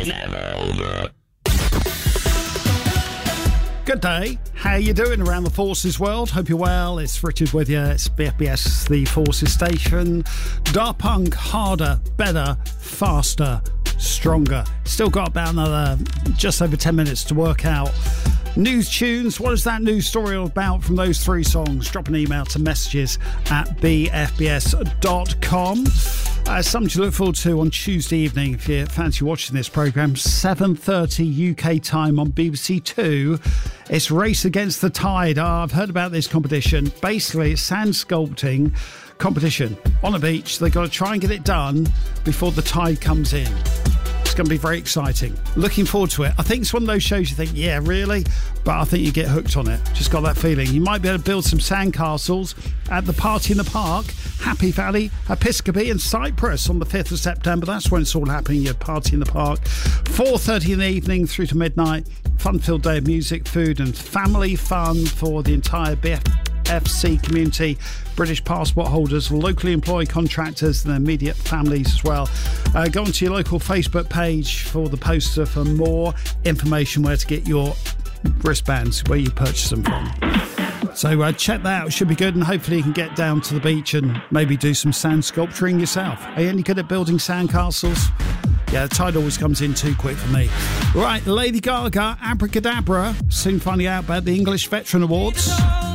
Good day. How you doing around the Forces world? Hope you're well. It's Richard with you. It's BFBS, the Forces station. Daft Punk, harder, better, faster, stronger. Still got about another just over 10 minutes to work out. News tunes. What is that news story all about from those three songs? Drop an email to messages@bfbs.com. Something to look forward to on Tuesday evening if you fancy watching this programme. 7:30 UK time on BBC Two. It's Race Against the Tide. I've heard about this competition. Basically, it's sand sculpting competition on a beach. They've got to try and get it done before the tide comes in. It's going to be very exciting. Looking forward to it. I think it's one of those shows you think, yeah, really? But I think you get hooked on it. Just got that feeling. You might be able to build some sandcastles at the Party in the Park, Happy Valley, Episcopi and Cyprus on the 5th of September. That's when it's all happening, your Party in the Park. 4:30 in the evening through to midnight. Fun-filled day of music, food and family fun for the entire BFC community, British passport holders, locally employed contractors and their immediate families as well. Go onto your local Facebook page for the poster for more information where to get your wristbands, where you purchase them from. So check that out. It should be good, and hopefully you can get down to the beach and maybe do some sand sculpturing yourself. Are you any good at building sand castles? Yeah, the tide always comes in too quick for me. Right, Lady Gaga, Abracadabra. Soon finding out about the English Veteran Awards.